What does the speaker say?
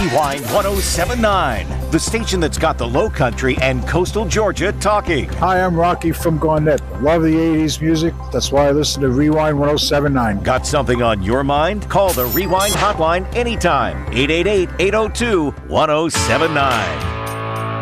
Rewind 1079, the station that's got the Low Country and coastal Georgia talking. Hi, I'm Rocky from Garnett. Love the 80s music. That's why I listen to Rewind 1079. Got something on your mind? Call the Rewind hotline anytime. 888-802-1079.